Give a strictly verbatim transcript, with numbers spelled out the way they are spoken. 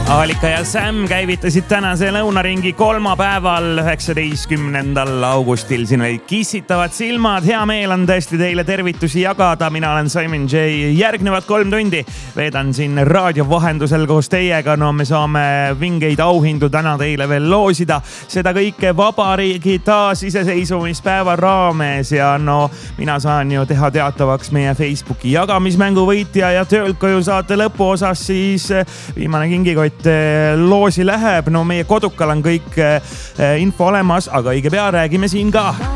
Alika ja Sam käivitasid tänase lõunaringi kolmapäeval, üheksateistkümnendal augustil. Siin olid kissitavad silmad. Hea meel on tõesti teile tervitusi jagada. Mina olen Simon J. Järgnevad kolm tundi veedan siin raadio vahendusel koos teiega. No me saame vingeid auhindu täna teile veel loosida. Seda kõike vabariigi taasiseseisvumispäeva raames. Ja no mina saan ju teha teatavaks meie Facebooki jagamismängu võitja ja töölt koju saate lõpu osas siis viimane kingikott loosi läheb. No meie kodukal on kõik info olemas, aga õige pea räägime siin ka